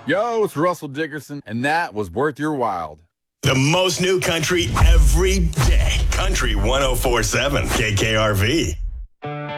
Yo, it's Russell Dickerson, and that was Worth Your While. The most new country every day. Country 104.7 KKRV.